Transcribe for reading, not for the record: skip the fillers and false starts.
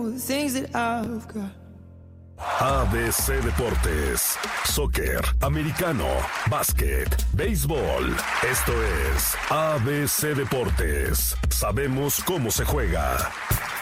ABC Deportes, soccer, americano, básquet, béisbol. Esto es ABC Deportes. Sabemos cómo se juega.